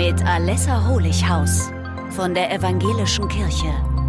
mit Alessa Holichhaus von der Evangelischen Kirche.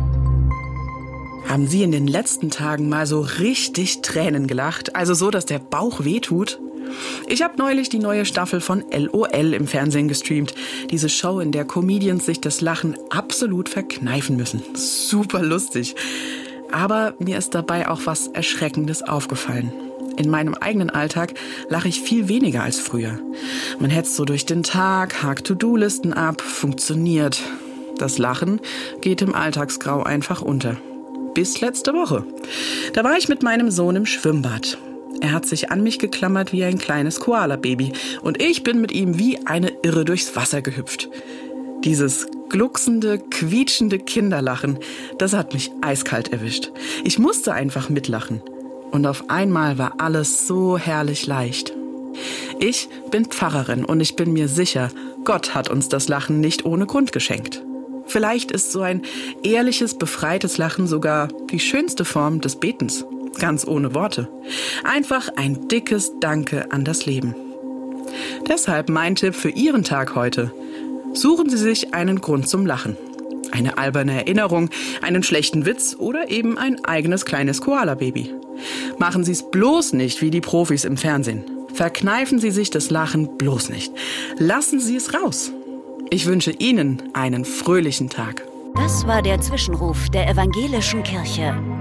Haben Sie in den letzten Tagen mal so richtig Tränen gelacht? Also so, dass der Bauch wehtut? Ich habe neulich die neue Staffel von LOL im Fernsehen gestreamt. Diese Show, in der Comedians sich das Lachen absolut verkneifen müssen. Super lustig. Aber mir ist dabei auch was Erschreckendes aufgefallen. In meinem eigenen Alltag lache ich viel weniger als früher. Man hetzt so durch den Tag, hakt To-Do-Listen ab, funktioniert. Das Lachen geht im Alltagsgrau einfach unter. Bis letzte Woche. Da war ich mit meinem Sohn im Schwimmbad. Er hat sich an mich geklammert wie ein kleines Koala-Baby und ich bin mit ihm wie eine Irre durchs Wasser gehüpft. Dieses glucksende, quietschende Kinderlachen, das hat mich eiskalt erwischt. Ich musste einfach mitlachen. Und auf einmal war alles so herrlich leicht. Ich bin Pfarrerin und ich bin mir sicher, Gott hat uns das Lachen nicht ohne Grund geschenkt. Vielleicht ist so ein ehrliches, befreites Lachen sogar die schönste Form des Betens. Ganz ohne Worte. Einfach ein dickes Danke an das Leben. Deshalb mein Tipp für Ihren Tag heute. Suchen Sie sich einen Grund zum Lachen. Eine alberne Erinnerung, einen schlechten Witz oder eben ein eigenes kleines Koala-Baby. Machen Sie es bloß nicht wie die Profis im Fernsehen. Verkneifen Sie sich das Lachen bloß nicht. Lassen Sie es raus. Ich wünsche Ihnen einen fröhlichen Tag. Das war der Zwischenruf der Evangelischen Kirche.